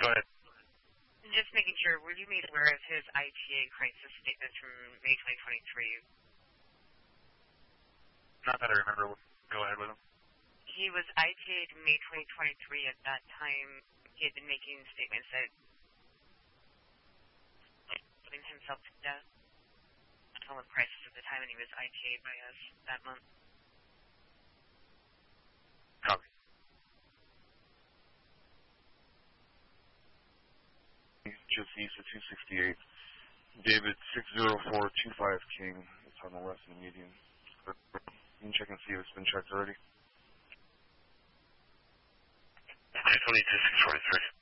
Go ahead. Just making sure, were you made aware of his ITA crisis statements from May 2023? Not that I remember. Go ahead with him. He was ITA'd in May 2023. At that time, he had been making statements that putting himself to death. Full of crisis at the time, and he was ITA'd by us that month. Copy. Just east of 268. David 60425 King. It's on the west of the median. You can check and see if it's been checked already. 222, 643.